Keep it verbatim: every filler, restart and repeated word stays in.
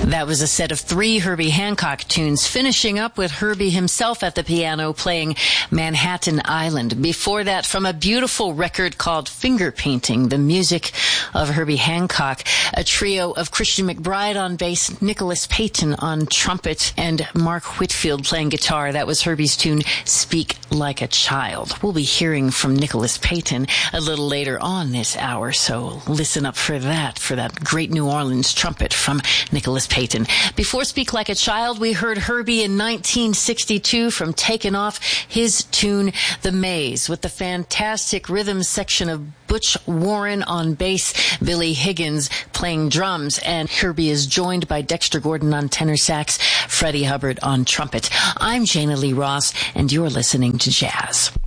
That was a set of three Herbie Hancock tunes, finishing up with Herbie himself at the piano playing Manhattan Island. Before that, from a beautiful record called Finger Painting, the music of Herbie Hancock, a trio of Christian McBride on bass, Nicholas Payton on trumpet, and Mark Whitfield playing guitar. That was Herbie's tune, Speak Like a Child. We'll be hearing from Nicholas Payton a little later on this hour, so listen up for that, for that great New Orleans trumpet from Nicholas Payton. Before Speak Like a Child, we heard Herbie in nineteen sixty-two from Taken Off, his tune, The Maze, with the fantastic rhythm section of Butch Warren on bass, Billy Higgins playing drums, and Herbie is joined by Dexter Gordon on tenor sax, Freddie Hubbard on trumpet. I'm Jana Lee Ross, and you're listening to Jazz.